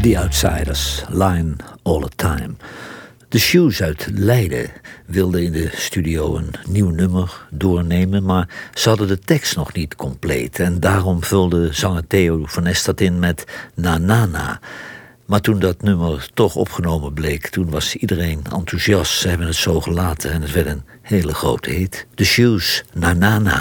The Outsiders, Line All the Time. The Shoes uit Leiden wilden in de studio een nieuw nummer doornemen, maar ze hadden de tekst nog niet compleet. En daarom vulde zanger Theo van Est dat in met Na Na Na. Maar toen dat nummer toch opgenomen bleek, toen was iedereen enthousiast. Ze hebben het zo gelaten en het werd een hele grote hit. The Shoes, Na Na Na.